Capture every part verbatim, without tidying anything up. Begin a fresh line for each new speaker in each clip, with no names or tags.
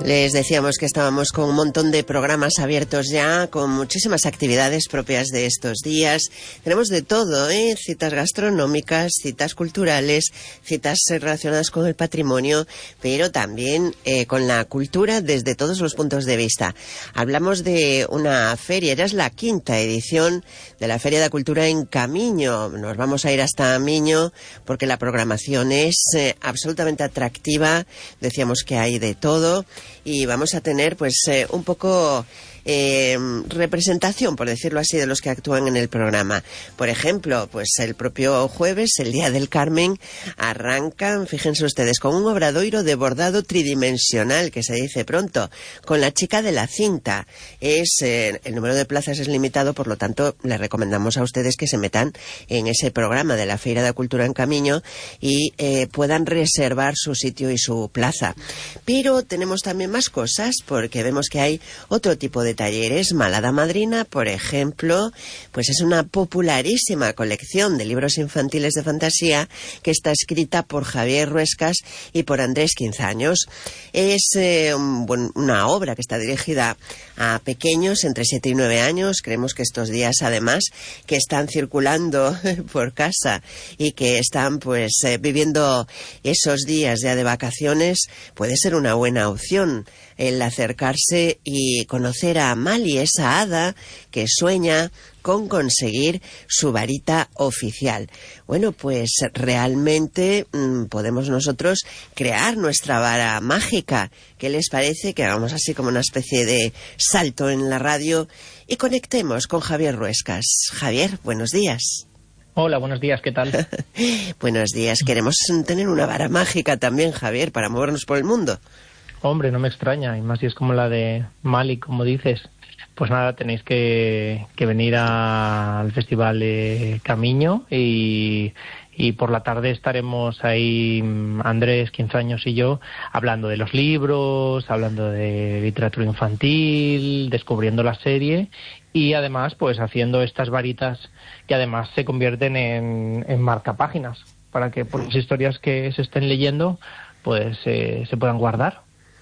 Les decíamos que estábamos con un montón de programas abiertos ya, con muchísimas actividades propias de estos días. Tenemos de todo, ¿eh? Citas gastronómicas, citas culturales, citas relacionadas con el patrimonio, pero también eh, con la cultura desde todos los puntos de vista. Hablamos de una feria, ya es la quinta edición de la Feria de Cultura en Camiño. Nos vamos a ir hasta Miño porque la programación es eh, absolutamente atractiva. Decíamos que hay de todo. Y vamos a tener pues eh, un poco eh, representación, por decirlo así, de los que actúan en el programa. Por ejemplo, pues el propio jueves, el Día del Carmen, arrancan, fíjense ustedes, con un obradoiro de bordado tridimensional, que se dice pronto, con la chica de la cinta. Es eh, el número de plazas es limitado, por lo tanto, les recomendamos a ustedes que se metan en ese programa de la Feira de Cultura en Camiño y eh, puedan reservar su sitio y su plaza. Pero tenemos también más cosas, porque vemos que hay otro tipo de talleres. Malada Madrina, por ejemplo, pues es una popularísima colección de libros infantiles de fantasía que está escrita por Javier Ruescas y por Andrés Quinzaños. Es eh, un, bueno, una obra que está dirigida a pequeños entre siete y nueve años. Creemos que estos días, además, que están circulando por casa y que están pues eh, viviendo esos días ya de vacaciones, puede ser una buena opción el acercarse y conocer a Mali, esa hada que sueña con conseguir su varita oficial. Bueno, pues realmente mmm, podemos nosotros crear nuestra vara mágica. ¿Qué les parece que hagamos así como una especie de salto en la radio y conectemos con Javier Ruescas? Javier, buenos días.
Hola, buenos días, ¿qué tal?
Buenos días. Queremos tener una vara mágica también, Javier, para movernos por el mundo.
Hombre, no me extraña, y más si es como la de Mali, como dices. Pues nada, tenéis que, que venir a, al Festival de Camiño y, y por la tarde estaremos ahí Andrés Quinzaños y yo hablando de los libros, hablando de literatura infantil, descubriendo la serie y además pues haciendo estas varitas que además se convierten en, en marcapáginas para que por las historias que se estén leyendo pues eh, se puedan guardar.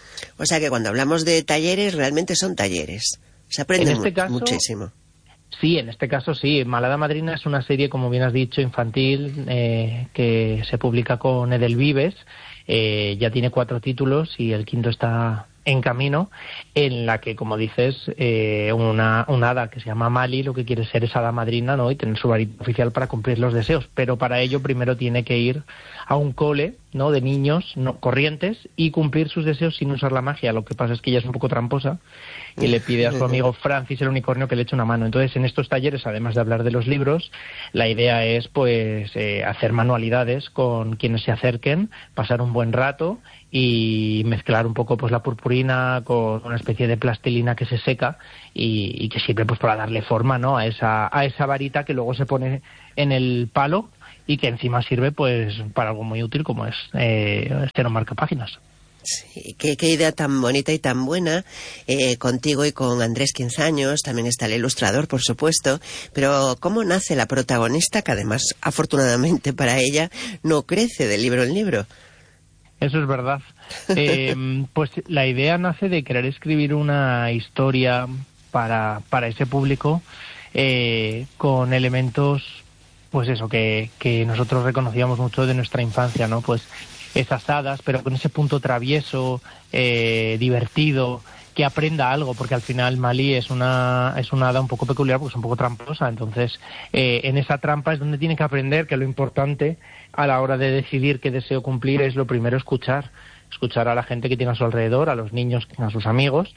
O sea que cuando hablamos de talleres, realmente son talleres. Se aprende
en este
mu-
caso,
muchísimo.
Sí, en este caso sí. Malada Madrina es una serie, como bien has dicho, infantil, eh, que se publica con Edelvives. Eh, ya tiene cuatro títulos y el quinto está en camino, en la que, como dices, eh, una, una hada que se llama Mali lo que quiere ser es hada madrina, ¿no? Y tener su varita oficial para cumplir los deseos. Pero para ello primero tiene que ir a un cole, ¿no?, de niños no corrientes y cumplir sus deseos sin usar la magia. Lo que pasa es que ella es un poco tramposa y le pide a su amigo Francis el unicornio que le eche una mano. Entonces, en estos talleres, además de hablar de los libros, la idea es pues eh, hacer manualidades con quienes se acerquen, pasar un buen rato y mezclar un poco pues la purpurina con una especie de plastilina que se seca y, y que sirve pues para darle forma, ¿no?, a esa a esa varita que luego se pone en el palo y que encima sirve pues para algo muy útil como es eh, este no marca páginas.
Sí, qué, qué idea tan bonita y tan buena, eh, contigo y con Andrés Quinzaños, también está el ilustrador, por supuesto, pero ¿cómo nace la protagonista, que además, afortunadamente para ella, no crece de libro en libro?
Eso es verdad. Eh, pues la idea nace de querer escribir una historia para, para ese público eh, con elementos, pues eso, que, que nosotros reconocíamos mucho de nuestra infancia, ¿no? Pues esas hadas, pero con ese punto travieso, eh, divertido, que aprenda algo, porque al final Mali es una es una hada un poco peculiar porque es un poco tramposa, entonces eh, en esa trampa es donde tiene que aprender que lo importante a la hora de decidir qué deseo cumplir es lo primero escuchar, escuchar a la gente que tiene a su alrededor, a los niños, a sus amigos,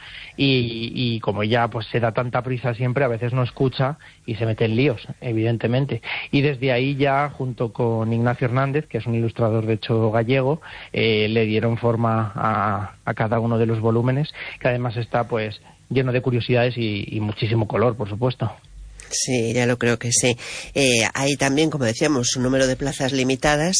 y, y como ella pues se da tanta prisa siempre, a veces no escucha y se mete en líos, evidentemente. Y desde ahí ya, junto con Ignacio Hernández, que es un ilustrador de hecho gallego, eh, le dieron forma a, a cada uno de los volúmenes, que además está pues lleno de curiosidades y, y muchísimo color, por supuesto.
Sí, ya lo creo que sí. Eh, hay también, como decíamos, un número de plazas limitadas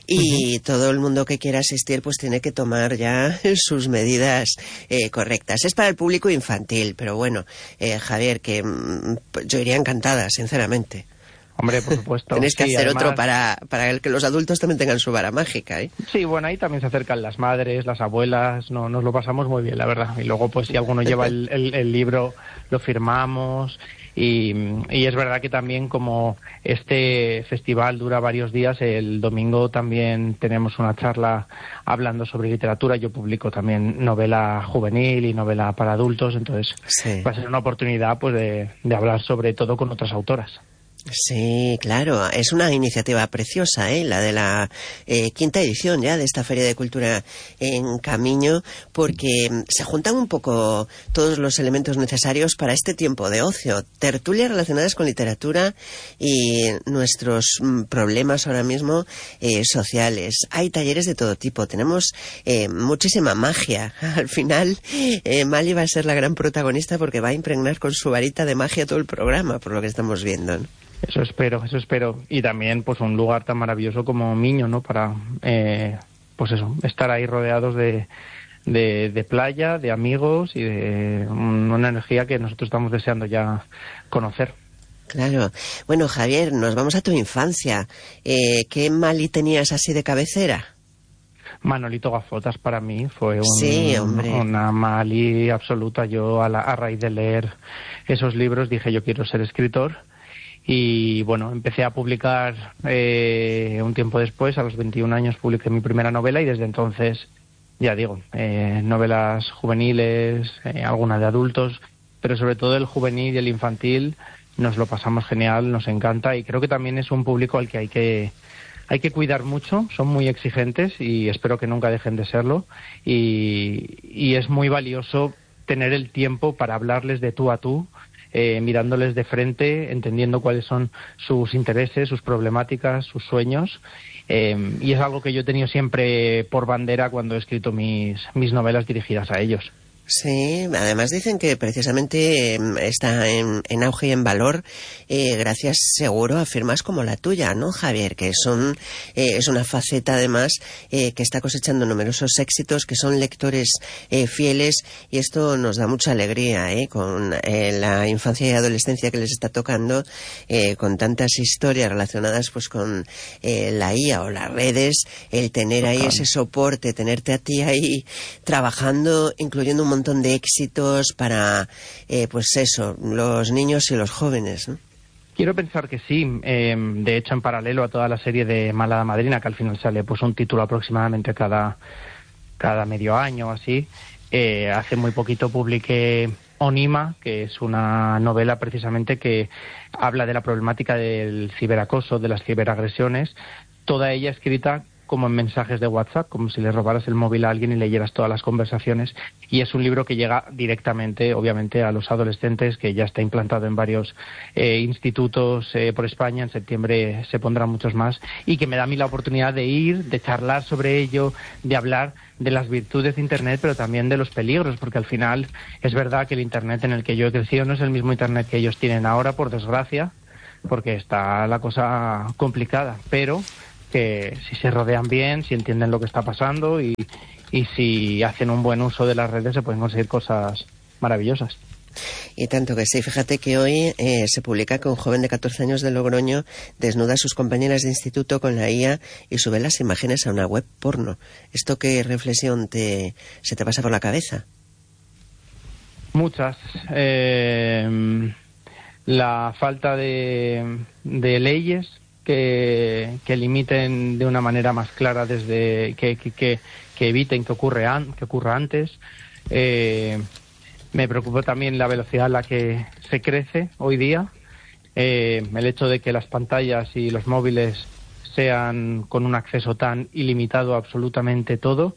y uh-huh. todo el mundo que quiera asistir pues tiene que tomar ya sus medidas eh, correctas. Es para el público infantil, pero bueno, eh, Javier, que mm, yo iría encantada, sinceramente.
Hombre, por supuesto.
Tenéis que
sí,
hacer
además,
otro para, para que los adultos también tengan su vara mágica, ¿eh?
Sí, bueno, ahí también se acercan las madres, las abuelas, no, nos lo pasamos muy bien, la verdad. Y luego, pues si alguno lleva el, el, el libro, lo firmamos. Y, y es verdad que también, como este festival dura varios días, el domingo también tenemos una charla hablando sobre literatura. Yo publico también novela juvenil y novela para adultos, entonces
sí.
va a ser una oportunidad pues de, de hablar sobre todo con otras autoras.
Sí, claro, es una iniciativa preciosa, ¿eh? La de la eh, quinta edición ya de esta Feria de Cultura en Camiño, porque se juntan un poco todos los elementos necesarios para este tiempo de ocio, tertulias relacionadas con literatura y nuestros mm, problemas ahora mismo eh, sociales. Hay talleres de todo tipo, tenemos eh, muchísima magia. Al final, eh, Mali va a ser la gran protagonista porque va a impregnar con su varita de magia todo el programa, por lo que estamos viendo, ¿no?
Eso espero, eso espero. Y también, pues, un lugar tan maravilloso como Miño, ¿no? Para, eh, pues eso, estar ahí rodeados de, de, de playa, de amigos y de una energía que nosotros estamos deseando ya conocer.
Claro. Bueno, Javier, nos vamos a tu infancia. Eh, ¿Qué Mali tenías así de cabecera?
Manolito Gafotas para mí fue un,
sí, hombre.
una Mali absoluta. Yo, a, la, a raíz de leer esos libros, dije yo quiero ser escritor. Y bueno, empecé a publicar eh, un tiempo después, a los veintiún años publiqué mi primera novela y desde entonces, ya digo, eh, novelas juveniles, eh, algunas de adultos, pero sobre todo el juvenil y el infantil nos lo pasamos genial, nos encanta y creo que también es un público al que hay que hay que cuidar mucho, son muy exigentes y espero que nunca dejen de serlo y, y es muy valioso tener el tiempo para hablarles de tú a tú, Eh, mirándoles de frente, entendiendo cuáles son sus intereses, sus problemáticas, sus sueños, eh, y es algo que yo he tenido siempre por bandera cuando he escrito mis, mis novelas dirigidas a ellos.
Sí, además dicen que precisamente eh, está en, en auge y en valor eh, gracias seguro a firmas como la tuya, ¿no, Javier? Que son eh, es una faceta además eh, que está cosechando numerosos éxitos, que son lectores eh, fieles y esto nos da mucha alegría, ¿eh? Con eh, la infancia y adolescencia que les está tocando, eh, con tantas historias relacionadas pues con eh, la I A o las redes, el tener ahí ese soporte, tenerte a ti ahí trabajando, incluyendo un montón montón de éxitos para, eh, pues eso, los niños y los jóvenes, ¿no?
Quiero pensar que sí. Eh, de hecho, en paralelo a toda la serie de Malada Madrina, que al final sale pues un título aproximadamente cada, cada medio año o así, eh, hace muy poquito publiqué Onima, que es una novela precisamente que habla de la problemática del ciberacoso, de las ciberagresiones, toda ella escrita como en mensajes de WhatsApp, como si le robaras el móvil a alguien y leyeras todas las conversaciones. Y es un libro que llega directamente, obviamente, a los adolescentes, que ya está implantado en varios eh, institutos eh, por España. En septiembre se pondrán muchos más. Y que me da a mí la oportunidad de ir, de charlar sobre ello, de hablar de las virtudes de Internet, pero también de los peligros, porque al final es verdad que el Internet en el que yo he crecido no es el mismo Internet que ellos tienen ahora, por desgracia, porque está la cosa complicada. Pero que si se rodean bien, si entienden lo que está pasando y, y si hacen un buen uso de las redes, se pueden conseguir cosas maravillosas.
Y tanto que sí, fíjate que hoy eh, se publica que un joven de catorce años de Logroño desnuda a sus compañeras de instituto con la I A y sube las imágenes a una web porno. ¿Esto qué reflexión te se te pasa por la cabeza?
Muchas. Eh, la falta de, de leyes Que, que limiten de una manera más clara, desde que, que, que, que eviten que, ocurre an, que ocurra antes. Eh, me preocupa también la velocidad a la que se crece hoy día, eh, el hecho de que las pantallas y los móviles sean con un acceso tan ilimitado a absolutamente todo,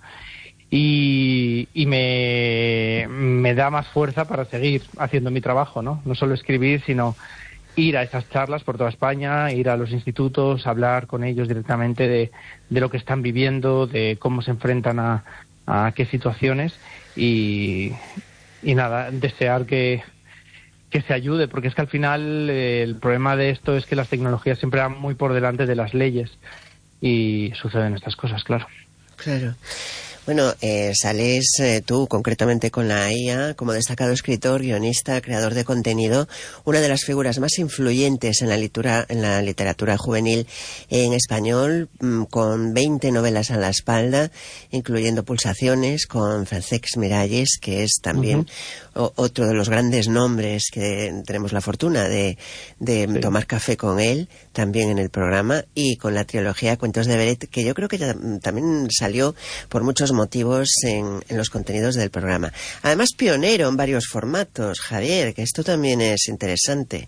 y, y me, me da más fuerza para seguir haciendo mi trabajo, ¿no? No solo escribir, sino ir a esas charlas por toda España, ir a los institutos, hablar con ellos directamente de, de lo que están viviendo, de cómo se enfrentan a, a qué situaciones y, y nada, desear que, que se ayude, porque es que al final eh, el problema de esto es que las tecnologías siempre van muy por delante de las leyes y suceden estas cosas, claro.
Claro. Bueno, eh, sales eh, tú concretamente con la I A como destacado escritor, guionista, creador de contenido, una de las figuras más influyentes en la, litura, en la literatura juvenil en español, mmm, con veinte novelas a la espalda, incluyendo Pulsaciones, con Francesc Miralles, que es también uh-huh. o, otro de los grandes nombres que tenemos la fortuna de, de sí. tomar café con él, también en el programa, y con la trilogía Cuentos de Beret, que yo creo que ya, también salió por muchos motivos en, en los contenidos del programa. Además, pionero en varios formatos, Javier, que esto también es interesante.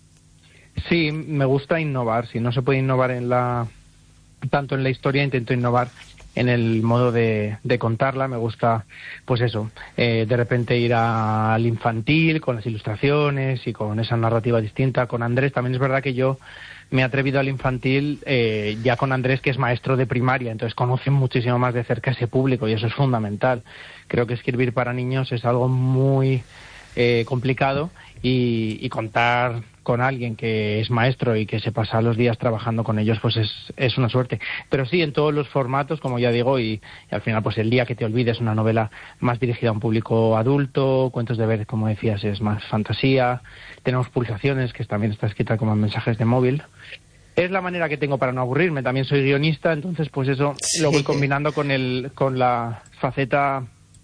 Sí, me gusta innovar. Si no se puede innovar en la tanto en la historia, intento innovar en el modo de, de contarla. Me gusta, pues eso, eh, de repente ir a, al infantil con las ilustraciones y con esa narrativa distinta. Con Andrés también es verdad que yo me he atrevido al infantil eh, ya con Andrés, que es maestro de primaria, entonces conoce muchísimo más de cerca ese público y eso es fundamental. Creo que escribir para niños es algo muy eh, complicado y, y contar con alguien que es maestro y que se pasa los días trabajando con ellos, pues es, es una suerte. Pero sí, en todos los formatos, como ya digo, y, y al final, pues El día que te olvides, una novela más dirigida a un público adulto, Cuentos de Beret, como decías, es más fantasía, tenemos Pulsaciones, que también está escrita como mensajes de móvil. Es la manera que tengo para no aburrirme, también soy guionista, entonces pues eso sí. lo voy combinando con, el, con la faceta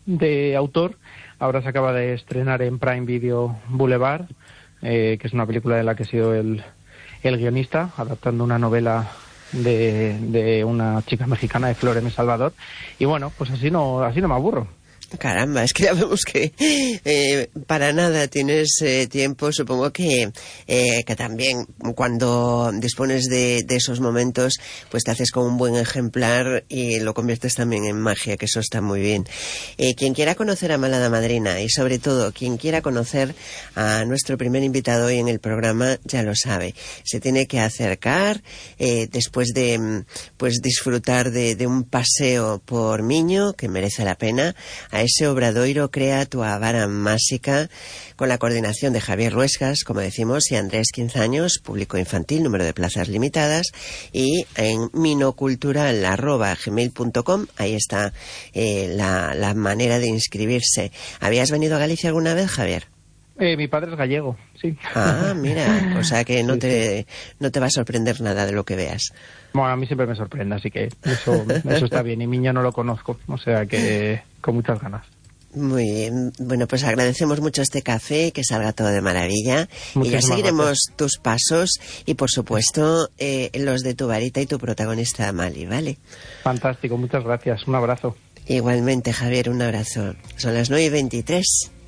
de autor. Ahora se acaba de estrenar en Prime Video Boulevard, Eh, que es una película de la que he sido el, el guionista, adaptando una novela de, de una chica mexicana, de Flor M. Salvador, y bueno, pues así no, así no me aburro.
Caramba, es que ya vemos que eh, para nada tienes eh, tiempo. Supongo que, eh, que también cuando dispones de, de esos momentos, pues te haces con un buen ejemplar y lo conviertes también en magia, que eso está muy bien. Eh, quien quiera conocer a Malada Madrina y sobre todo quien quiera conocer a nuestro primer invitado hoy en el programa, ya lo sabe. Se tiene que acercar eh, después de pues disfrutar de, de un paseo por Miño, que merece la pena, a ese obradoiro Crea Tua Vara Máxica, con la coordinación de Javier Ruescas, como decimos, y Andrés Quinzaños, público infantil, número de plazas limitadas, y en minocultural arroba gmail punto com, ahí está eh, la, la manera de inscribirse. ¿Habías venido a Galicia alguna vez, Javier?
Eh, mi padre es gallego, sí.
Ah, mira, o sea que no, sí, te, sí. no te va a sorprender nada de lo que veas.
Bueno, a mí siempre me sorprende, así que eso, eso está bien. Y Miño no lo conozco, o sea que con muchas ganas.
Muy bien, bueno, pues agradecemos mucho este café, que salga todo de maravilla. Muchísimas y ya seguiremos gracias. Tus pasos y, por supuesto, eh, los de tu varita y tu protagonista Mali, ¿vale?
Fantástico, muchas gracias. Un abrazo.
Igualmente, Javier, un abrazo. Son las nueve y veintitrés.